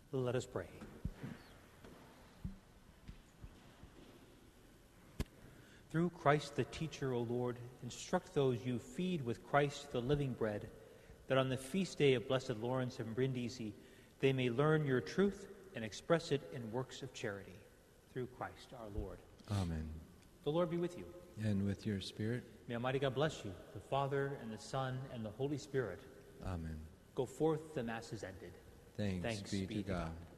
Let us pray. Through Christ the teacher, O Lord, instruct those you feed with Christ the living bread, that on the feast day of Blessed Lawrence and Brindisi they may learn your truth and express it in works of charity. Through Christ our Lord. Amen. The Lord be with you. And with your spirit. May Almighty God bless you, the Father, and the Son, and the Holy Spirit. Amen. Go forth, the Mass is ended. Thanks be to God.